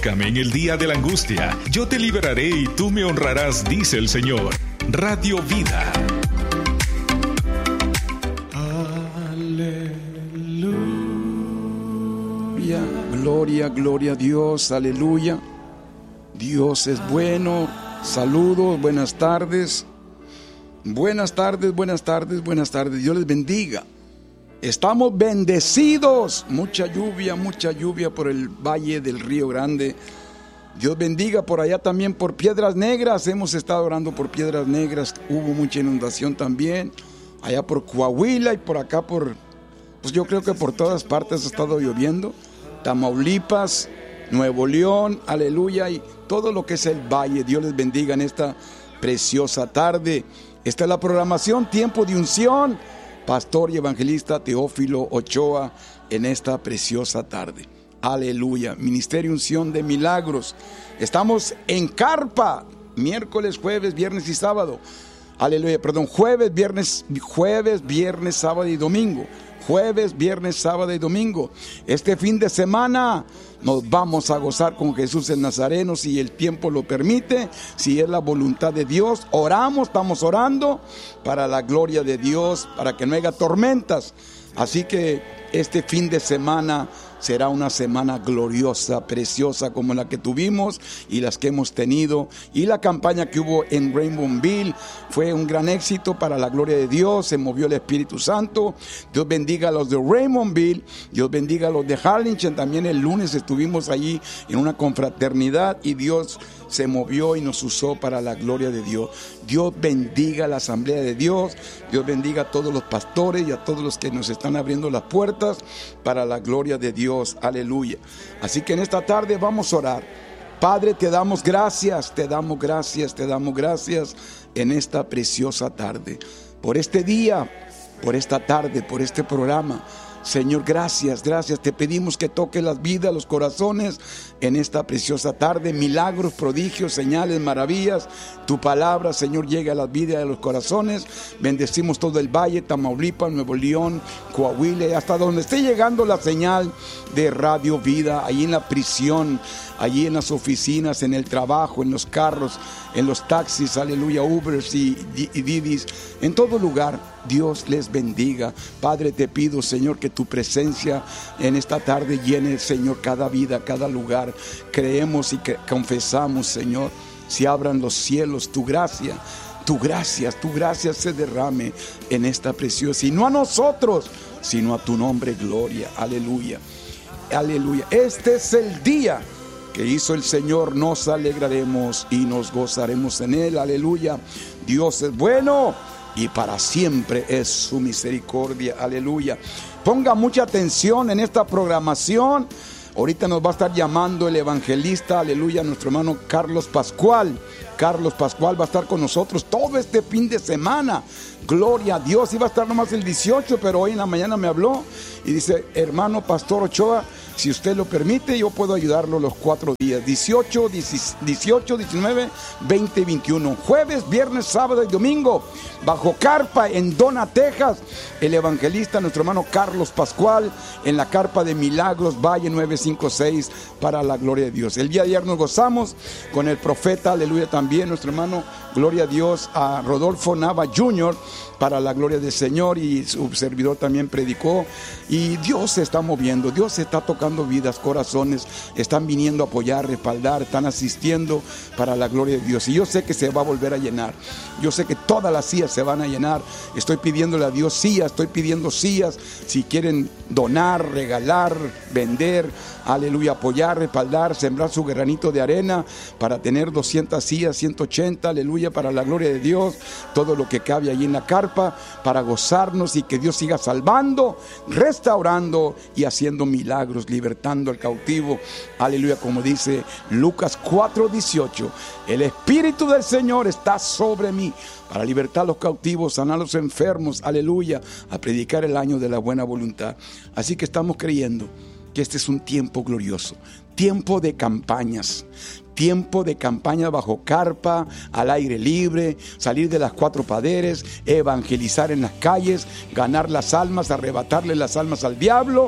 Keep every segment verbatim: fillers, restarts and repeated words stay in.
Sácame en el día de la angustia. Yo te liberaré y tú me honrarás, dice el Señor. Radio Vida. Aleluya. Gloria, gloria a Dios. Aleluya. Dios es bueno. Saludos, buenas tardes. Buenas tardes, buenas tardes, buenas tardes. Dios les bendiga. Estamos bendecidos. Mucha lluvia, mucha lluvia por el valle del Río Grande. Dios bendiga por allá también por Piedras Negras. Hemos estado orando por Piedras Negras. Hubo mucha inundación también. Allá por Coahuila y por acá por... Pues yo creo que por todas partes ha estado lloviendo. Tamaulipas, Nuevo León, aleluya. Y todo lo que es el valle. Dios les bendiga en esta preciosa tarde. Esta es la programación Tiempo de Unción. Pastor y evangelista Teófilo Ochoa en esta preciosa tarde. Aleluya. Ministerio Unción de Milagros. Estamos en carpa. Miércoles, jueves, viernes y sábado. Aleluya. Perdón. Jueves, viernes, jueves, viernes, sábado y domingo. Jueves, viernes, sábado y domingo. Este fin de semana nos vamos a gozar con Jesús el Nazareno, si el tiempo lo permite, si es la voluntad de Dios. Oramos, estamos orando para la gloria de Dios, para que no haya tormentas. Así que este fin de semana será una semana gloriosa, preciosa como la que tuvimos y las que hemos tenido. Y la campaña que hubo en Rainbowville fue un gran éxito para la gloria de Dios. Se movió el Espíritu Santo. Dios bendiga a los de Rainbowville. Dios bendiga a los de Harlingen. También el lunes estuvimos allí en una confraternidad y Dios se movió y nos usó para la gloria de Dios. Dios bendiga a la Asamblea de Dios. Dios bendiga a todos los pastores y a todos los que nos están abriendo las puertas para la gloria de Dios. Aleluya. Así que en esta tarde vamos a orar. Padre, te damos gracias, te damos gracias, te damos gracias en esta preciosa tarde. Por este día, por esta tarde, por este programa. Señor, gracias, gracias. Te pedimos que toques las vidas, los corazones en esta preciosa tarde. Milagros, prodigios, señales, maravillas. Tu palabra, Señor, llega a las vidas de los corazones. Bendecimos todo el valle, Tamaulipas, Nuevo León, Coahuila, hasta donde esté llegando la señal de Radio Vida, ahí en la prisión, allí en las oficinas, en el trabajo, en los carros, en los taxis, aleluya, Ubers y, y Didis, en todo lugar. Dios les bendiga. Padre, te pido, Señor, que tu presencia en esta tarde llene, Señor, cada vida, cada lugar. Creemos y que confesamos, Señor, si abran los cielos, tu gracia, tu gracia, tu gracia se derrame en esta preciosa, y no a nosotros, sino a tu nombre, gloria. Aleluya, aleluya. Este es el día que hizo el Señor, nos alegraremos y nos gozaremos en él. Aleluya. Dios es bueno y para siempre es su misericordia. Aleluya. Ponga mucha atención en esta programación. Ahorita nos va a estar llamando el evangelista, aleluya, nuestro hermano Carlos Pascual. Carlos Pascual va a estar con nosotros todo este fin de semana. Gloria a Dios. Iba a estar nomás el dieciocho, pero hoy en la mañana me habló y dice: hermano Pastor Ochoa, si usted lo permite, yo puedo ayudarlo los cuatro días, dieciocho, diecinueve, veinte y veintiuno, jueves, viernes, sábado y domingo, bajo carpa en Dona, Texas. El evangelista, nuestro hermano Carlos Pascual, en la carpa de Milagros, Valle nueve cinco seis, para la gloria de Dios. El día de ayer nos gozamos con el profeta, aleluya, también nuestro hermano, gloria a Dios, a Rodolfo Nava junior, para la gloria del Señor, y su servidor también predicó. Y Dios se está moviendo, Dios se está tocando vidas, corazones, están viniendo a apoyar, respaldar, están asistiendo para la gloria de Dios. Y yo sé que se va a volver a llenar, yo sé que todas las sillas se van a llenar. Estoy pidiéndole a Dios sillas, estoy pidiendo sillas, si quieren donar, regalar, vender, aleluya, apoyar, respaldar, sembrar su granito de arena para tener doscientas sillas, ciento ochenta, aleluya, para la gloria de Dios, todo lo que cabe allí en la carpa, para gozarnos y que Dios siga salvando, restaurando y haciendo milagros, libertando al cautivo, aleluya, como dice Lucas cuatro dieciocho, el Espíritu del Señor está sobre mí para libertar a los cautivos, sanar a los enfermos, aleluya, a predicar el año de la buena voluntad. Así que estamos creyendo que este es un tiempo glorioso, tiempo de campañas, tiempo de campaña bajo carpa, al aire libre, salir de las cuatro paredes, evangelizar en las calles, ganar las almas, arrebatarle las almas al diablo.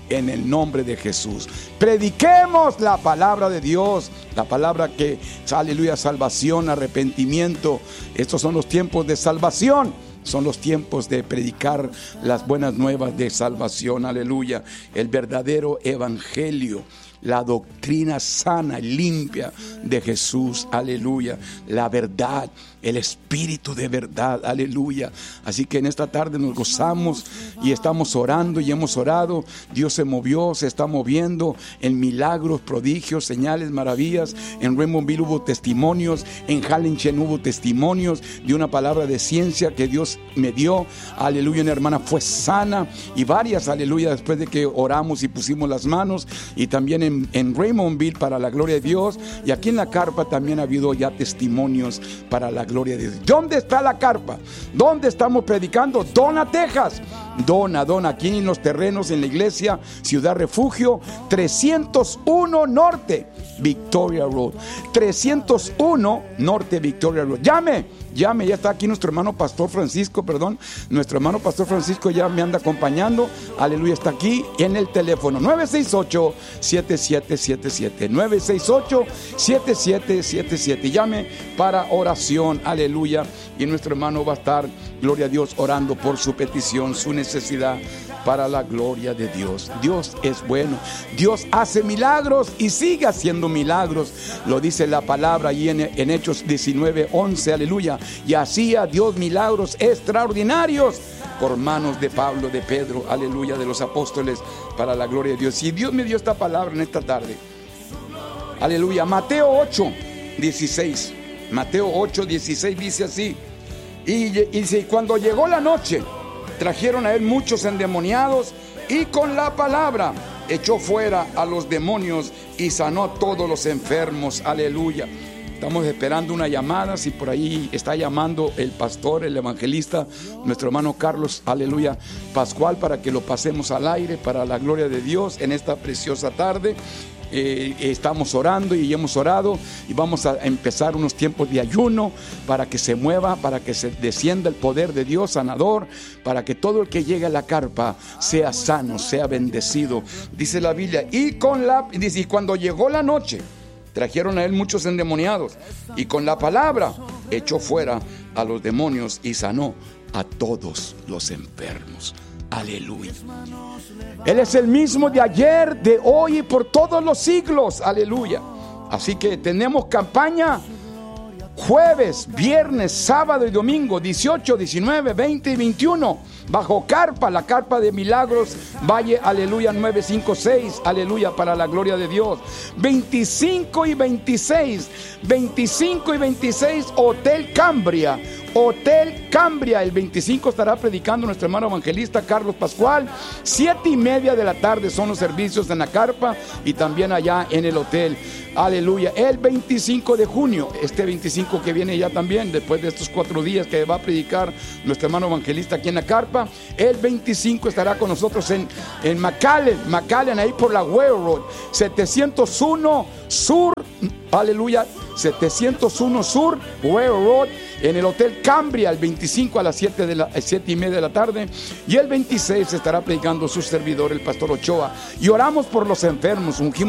en el nombre de Jesús. Prediquemos la palabra de Dios, la palabra que, aleluya, salvación, arrepentimiento. Estos son los tiempos de salvación. Son los tiempos de predicar las buenas nuevas de salvación, aleluya. El verdadero evangelio, la doctrina sana y limpia de Jesús, aleluya. La verdad, el espíritu de verdad, aleluya. Así que en esta tarde nos gozamos y estamos orando y hemos orado. Dios se movió, se está moviendo en milagros, prodigios, señales, maravillas. En Raymondville hubo testimonios, en Hallenchen hubo testimonios de una palabra de ciencia que Dios me dio, aleluya. Una hermana fue sana y varias, aleluya, después de que oramos y pusimos las manos. Y también en, en Raymondville, para la gloria de Dios, y aquí en la carpa también ha habido ya testimonios para la gloria de Dios. ¿Dónde está la carpa? ¿Dónde estamos predicando? Dona, Texas. Dona, Dona, aquí en los terrenos, en la iglesia Ciudad Refugio, trescientos uno Norte Victoria Road. trescientos uno Norte Victoria Road. Llame, llame, ya está aquí nuestro hermano Pastor Francisco, perdón, nuestro hermano Pastor Francisco ya me anda acompañando, aleluya, está aquí en el teléfono nueve seis ocho, siete siete siete siete, nueve seis ocho, siete siete siete siete. Llame para oración, aleluya, y nuestro hermano va a estar, gloria a Dios, orando por su petición, su necesidad, para la gloria de Dios. Dios es bueno, Dios hace milagros y sigue haciendo milagros, lo dice la palabra ahí en, en Hechos diecinueve once, aleluya. Y hacía Dios milagros extraordinarios por manos de Pablo, de Pedro, aleluya, de los apóstoles, para la gloria de Dios. Y Dios me dio esta palabra en esta tarde, aleluya. Mateo ocho dieciséis, Mateo ocho dieciséis dice así: y, y, y cuando llegó la noche, trajeron a él muchos endemoniados, y con la palabra echó fuera a los demonios y sanó a todos los enfermos, aleluya. Estamos esperando una llamada, si por ahí está llamando el pastor, el evangelista, nuestro hermano Carlos, aleluya, Pascual, para que lo pasemos al aire, para la gloria de Dios, en esta preciosa tarde. Eh, estamos orando y hemos orado, y vamos a empezar unos tiempos de ayuno para que se mueva, para que se descienda el poder de Dios sanador, para que todo el que llegue a la carpa sea sano, sea bendecido. Dice la Biblia, y con la dice, y cuando llegó la noche, trajeron a él muchos endemoniados, y con la palabra echó fuera a los demonios y sanó a todos los enfermos. Aleluya. Él es el mismo de ayer, de hoy y por todos los siglos. Aleluya. Así que tenemos campaña jueves, viernes, sábado y domingo, dieciocho, diecinueve, veinte y veintiuno, bajo carpa, la carpa de milagros, Valle, aleluya, nueve cinco seis, aleluya, para la gloria de Dios. veinticinco y veintiséis, veinticinco y veintiséis, Hotel Cambria, Hotel Cambria. El veinticinco estará predicando nuestro hermano evangelista Carlos Pascual. Siete y media de la tarde son los servicios en la carpa y también allá en el hotel. Aleluya. El veinticinco de junio, este veinticinco que viene ya también, después de estos cuatro días que va a predicar nuestro hermano evangelista aquí en la carpa, el veinticinco estará con nosotros en, en McAllen, McAllen, ahí por la Ware Road, setecientos uno Sur, aleluya, setecientos uno Sur, Ware Road, en el Hotel Cambria, el veinticinco a las siete de la, siete y media de la tarde. Y el veintiséis estará predicando su servidor, el pastor Ochoa. Y oramos por los enfermos, ungimos